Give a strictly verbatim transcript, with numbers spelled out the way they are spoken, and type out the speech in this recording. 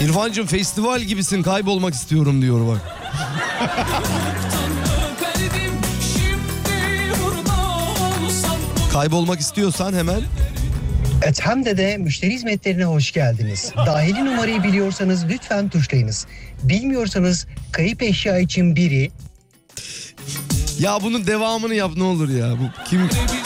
İrfancığım festival gibisin, kaybolmak istiyorum diyor bak. Kaybolmak istiyorsan hemen. Ethem'de de müşteri hizmetlerine hoş geldiniz. Dahili numarayı biliyorsanız lütfen tuşlayınız. Bilmiyorsanız kayıp eşya için biri... Ya bunun devamını yap ne olur ya. Bu kim...